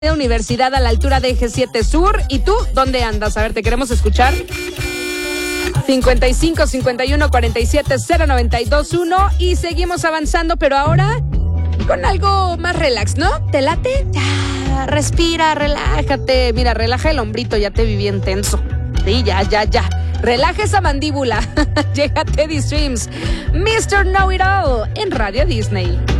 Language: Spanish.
Universidad a la altura de Eje 7 Sur. ¿Y tú dónde andas? A ver, te queremos escuchar. 55 51 47 0921 y seguimos avanzando, pero ahora con algo más relax, ¿no? ¿Te late? Ya, respira, relájate. Mira, relaja el hombrito, ya te vi bien tenso. Sí, ya. Relaja esa mandíbula. Llega Teddy Swims, Mr. Know It All en Radio Disney.